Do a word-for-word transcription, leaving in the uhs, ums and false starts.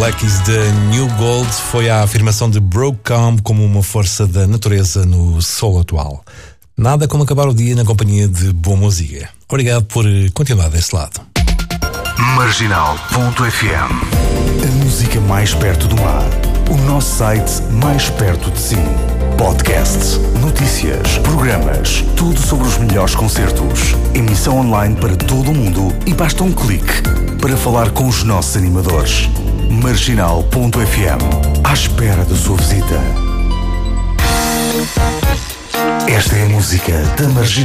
Black is the New Gold foi a afirmação de Brocom como uma força da natureza no soul atual. Nada como acabar o dia na companhia de boa música. Obrigado por continuar desse lado. Marginal ponto F M. A música mais perto do mar. O nosso site mais perto de si. Podcasts, notícias, programas, tudo sobre os melhores concertos. Emissão online para todo o mundo e basta um clique para falar com os nossos animadores. Marginal ponto F M. À espera da sua visita. Esta é a música da Marginal.